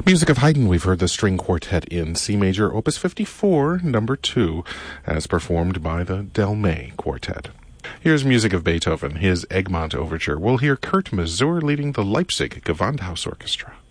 Music of Haydn, we've heard the string quartet in C major, opus 54, number 2, as performed by the Delmay Quartet. Here's music of Beethoven, his Egmont Overture. We'll hear Kurt Masur leading the Leipzig Gewandhaus Orchestra.